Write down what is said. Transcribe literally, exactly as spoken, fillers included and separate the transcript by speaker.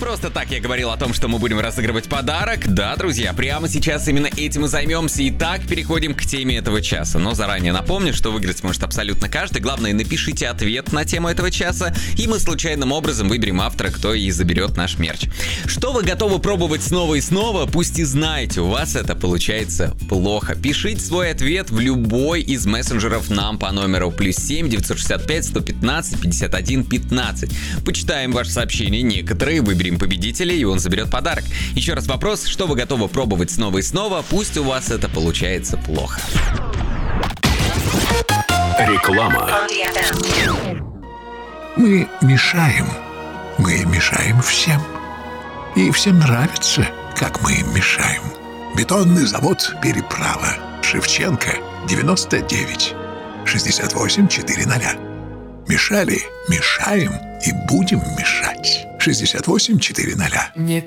Speaker 1: просто так я говорил о том, что мы будем разыгрывать подарок. Да, друзья, прямо сейчас именно этим и займемся. Итак, переходим к теме этого часа. Но заранее напомню, что выиграть может абсолютно каждый. Главное, напишите ответ на тему этого часа, и мы случайным образом выберем автора, кто и заберет наш мерч. Что вы готовы пробовать снова и снова, пусть и знаете, у вас это получается плохо. Пишите свой ответ в любой из мессенджеров нам по номеру плюс семь девятьсот шестьдесят пять сто пятнадцать пятьдесят один пятнадцать. Почитаем ваше сообщение, некоторые, выберем победителя, и он заберет подарок. Еще раз вопрос, что вы готовы пробовать снова и снова, пусть у вас это получается плохо.
Speaker 2: Реклама.
Speaker 3: Мы мешаем. Мы мешаем всем. И всем нравится, как мы им мешаем. Бетонный завод «Переправа». Шевченко, девяносто девять шестьдесят восемь четыреста. Мешали, мешаем и будем мешать. шестьдесят восемь четыреста.
Speaker 4: Не